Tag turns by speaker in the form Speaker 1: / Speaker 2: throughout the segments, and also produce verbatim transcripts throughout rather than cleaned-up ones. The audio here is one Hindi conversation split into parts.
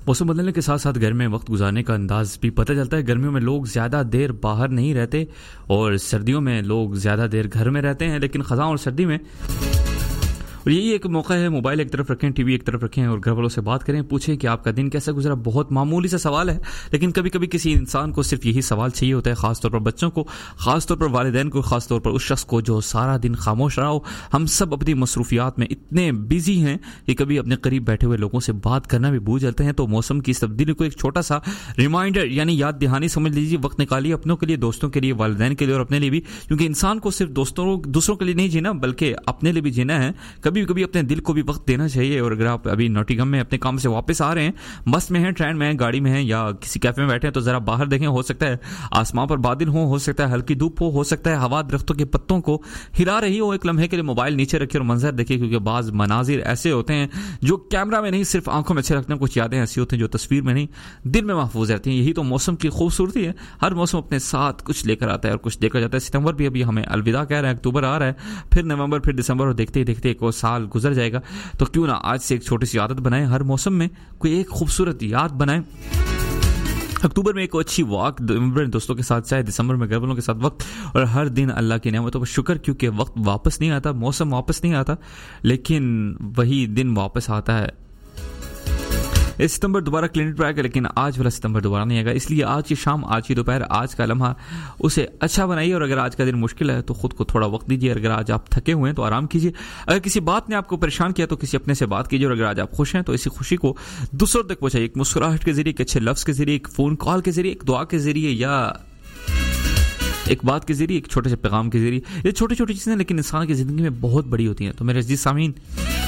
Speaker 1: मौसम बदलने के साथ साथ घर में वक्त गुजारने का अंदाज भी पता चलता है। गर्मियों में लोग ज़्यादा देर बाहर नहीं रहते और सर्दियों में लोग ज़्यादा देर घर में रहते हैं, लेकिन ख़ज़ां और सर्दी में और यही एक मौका है, मोबाइल एक तरफ रखें, टीवी एक तरफ रखें और घर वालों से बात करें, पूछें कि आपका दिन कैसा गुजरा। बहुत मामूली सा सवाल है, लेकिन कभी कभी किसी इंसान को सिर्फ यही सवाल चाहिए होता है, खासतौर पर बच्चों को, खासतौर पर वालिदैन को, खासतौर पर उस शख्स को जो सारा दिन खामोश रहा हो। हम सब अपनी मसरूफियात में इतने बिजी हैं कि कभी अपने करीब बैठे हुए लोगों से बात करना भी भूल जाते हैं। तो मौसम की इस तब्दीली को एक छोटा सा रिमाइंडर यानी याद दहानी समझ लीजिए। वक्त निकालिए अपनों के लिए, दोस्तों के लिए, वालिदैन के लिए और अपने लिए भी, क्योंकि इंसान को सिर्फ दोस्तों दूसरों के लिए नहीं जीना बल्कि अपने लिए भी जीना है। कभी कभी अपने दिल को भी वक्त देना चाहिए। और अगर आप अभी नॉटिंघम में अपने काम से वापस आ रहे हैं, बस में हैं, ट्रेन में हैं, गाड़ी में हैं या किसी कैफे में बैठे हैं, तो जरा बाहर देखें। हो सकता है आसमान पर बादल हो हो सकता है हल्की धूप हो हो सकता है हवा दरख्तों के पत्तों को हिला रही हो। एक लम्हे के लिए मोबाइल नीचे रखिए और मंजर देखिए, क्योंकि बाज मनाजिर ऐसे होते हैं जो कैमरा में नहीं सिर्फ आंखों में अच्छे लगते हैं। कुछ यादें ऐसी होती हैं जो तस्वीर में नहीं दिल में महफूज रहती हैं। यही तो मौसम की खूबसूरती है। हर मौसम अपने साथ कुछ लेकर आता है और कुछ लेकर जाता है। सितंबर भी अभी हमें अलविदा कह रहा है, अक्टूबर आ रहा है, फिर नवंबर, फिर दिसंबर और देखते ही देखते एक और साल गुजर जाएगा। तो क्यों ना आज से एक छोटी सी आदत बनाएं, हर मौसम में कोई एक खूबसूरत याद बनाएं। अक्टूबर में एक अच्छी वॉक दोस्तों के साथ, चाहे दिसंबर में घर वालों के साथ वक्त, और हर दिन अल्लाह की नेमतों पर शुक्र, क्योंकि वक्त वापस नहीं आता, मौसम वापस नहीं आता, लेकिन वही दिन वापस आता है। इस सितंबर दोबारा क्लिनिक पर आएगा, लेकिन आज वाला सितंबर दोबारा नहीं आएगा। इसलिए आज की शाम, आज की दोपहर, आज का लम्हा उसे अच्छा बनाइए। और अगर आज का दिन मुश्किल है तो खुद को थोड़ा वक्त दीजिए। अगर आज आप थके हुए हैं तो आराम कीजिए। अगर किसी बात ने आपको परेशान किया तो किसी अपने से बात कीजिए। और अगर आज आप खुश हैं तो इसी खुशी को दूसरों तक पहुंचाइए, एक मुस्कुराहट के जरिए, एक अच्छे लफ्ज के जरिए, एक फोन कॉल के जरिए, एक दुआ के जरिए या एक बात के जरिए, एक छोटे से पैगाम के जरिए। ये छोटी छोटी चीजें लेकिन इंसान की जिंदगी में बहुत बड़ी होती हैं। तो मेरे अजीज सामीन,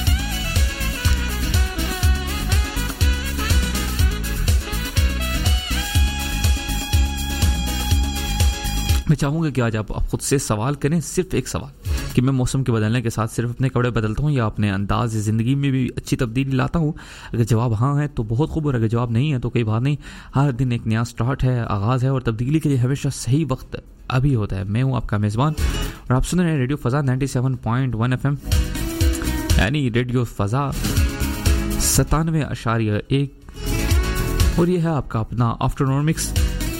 Speaker 1: मैं चाहूंगा कि आज आप खुद से सवाल करें, सिर्फ एक सवाल, कि मैं मौसम के बदलने के साथ सिर्फ अपने कपड़े बदलता हूं या अपने अंदाज ज़िंदगी में भी अच्छी तब्दीली लाता हूं। अगर जवाब हाँ है तो बहुत खूब, और अगर जवाब नहीं है तो कोई बात नहीं। हर दिन एक नया स्टार्ट है, आगाज़ है, और तब्दीली के लिए हमेशा सही वक्त अभी होता है। मैं हूं आपका मेज़बान और आप सुन रहे हैं रेडियो फ़ज़ा सत्तानवे पॉइंट वन एफ एम, यानी रेडियो फ़ज़ा सतानवे अशारिया एक। और ये है आपका अपना आफ्टरनून मिक्स।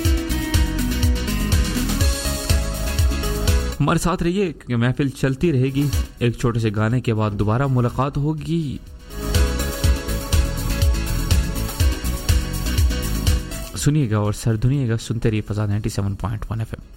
Speaker 1: हमारे साथ रहिए क्योंकि महफिल चलती रहेगी। एक छोटे से गाने के बाद दोबारा मुलाकात होगी। सुनिएगा और सरधुनिएगा, सुनते रहिए फ़ज़ा सत्तानवे पॉइंट वन एफ एम।